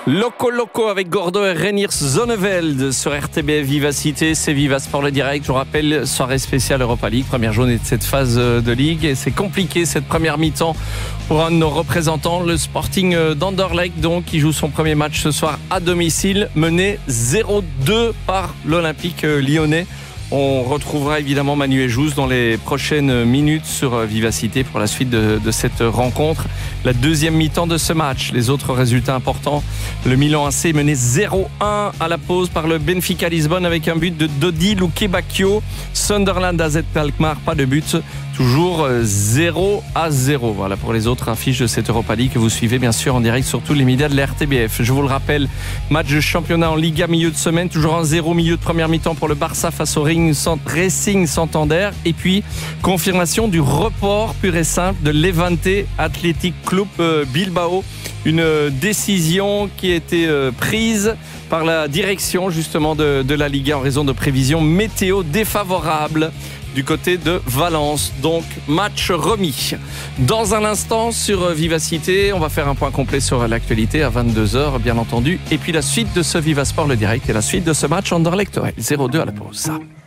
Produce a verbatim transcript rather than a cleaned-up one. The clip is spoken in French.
Loco Loco avec Gordo et Reniers Zonneveld sur R T B F Vivacité, c'est Viva Sport le direct. Je vous rappelle, soirée spéciale Europa League, première journée de cette phase de Ligue. Et c'est compliqué cette première mi-temps pour un de nos représentants, le Sporting d'Anderlecht, donc, qui joue son premier match ce soir à domicile, mené zéro deux par l'Olympique lyonnais. On retrouvera évidemment Manu et Jousse dans les prochaines minutes sur Vivacité pour la suite de, de cette rencontre. La deuxième mi-temps de ce match, les autres résultats importants. Le Milan A C mené zéro un à la pause par le Benfica Lisbonne avec un but de Dodi Lukebakio. Sunderland A Z Alkmaar, pas de but. Toujours zéro à zéro. Voilà pour les autres affiches de cette Europa League que vous suivez bien sûr en direct sur tous les médias de la R T B F. Je vous le rappelle, match de championnat en Liga milieu de semaine, toujours un zéro milieu de première mi-temps pour le Barça face au Racing Santander. Et puis, confirmation du report pur et simple de Levante Athletic Club Bilbao. Une décision qui a été prise par la direction justement de, de la Liga en raison de prévisions météo défavorables du côté de Valence. Donc, match remis. Dans un instant, sur Vivacité, on va faire un point complet sur l'actualité à vingt-deux heures, bien entendu. Et puis la suite de ce Viva Sport, le direct, et la suite de ce match Anderlecht zéro deux à la pause.